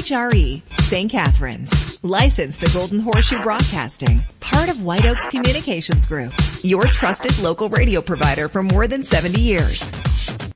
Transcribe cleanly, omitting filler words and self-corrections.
WHRE, St. Catharines. Licensed to Golden Horseshoe Broadcasting. Part of White Oaks Communications Group. Your trusted local radio provider for more than 70 years.